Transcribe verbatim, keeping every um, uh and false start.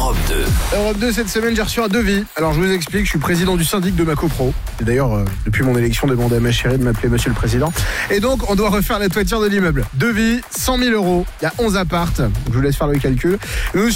Europe deux. Europe deux, cette semaine, j'ai reçu un devis. Alors, je vous explique, je suis président du syndic de ma copro. Et d'ailleurs, euh, depuis mon élection, demandé à ma chérie de m'appeler monsieur le président. Et donc, on doit refaire la toiture de l'immeuble. Devis, cent mille euros. Il y a onze appartes. Donc, je vous laisse faire le calcul. Nous